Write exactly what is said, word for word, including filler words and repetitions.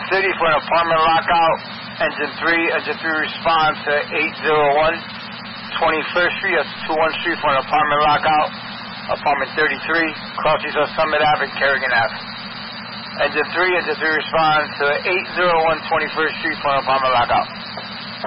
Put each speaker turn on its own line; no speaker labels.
thirty for an apartment lockout. Engine three. Engine three responds to eight oh one twenty-first Street. That's two one Street for an apartment lockout. Apartment thirty-three. Crosses on Summit Ave and Kerrigan Ave. Engine three. Engine three responds to eight oh one twenty-first Street for an apartment lockout.